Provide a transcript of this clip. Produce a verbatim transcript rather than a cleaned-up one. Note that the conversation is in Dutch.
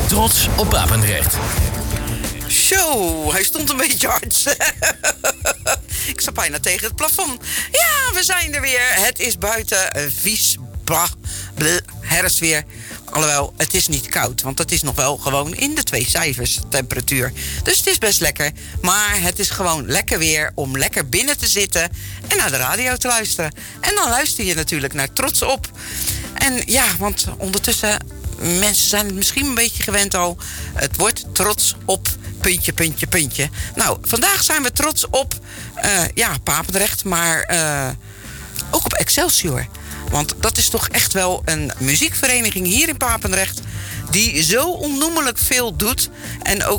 Trots op Papendrecht. Zo, hij stond een beetje hard. Ik zat bijna tegen het plafond. Ja, we zijn er weer. Het is buiten uh, vies, bah, bleh, herfstweer. Alhoewel, het is niet koud, want het is nog wel gewoon in de twee cijfers temperatuur. Dus het is best lekker. Maar het is gewoon lekker weer om lekker binnen te zitten en naar de radio te luisteren. En dan luister je natuurlijk naar Trots Op. En ja, want ondertussen, mensen zijn het misschien een beetje gewend al. Het wordt Trots Op, puntje, puntje, puntje. Nou, vandaag zijn we trots op, uh, ja, Papendrecht, maar uh, ook op Excelsior. Want dat is toch echt wel een muziekvereniging hier in Papendrecht die zo onnoemelijk veel doet en ook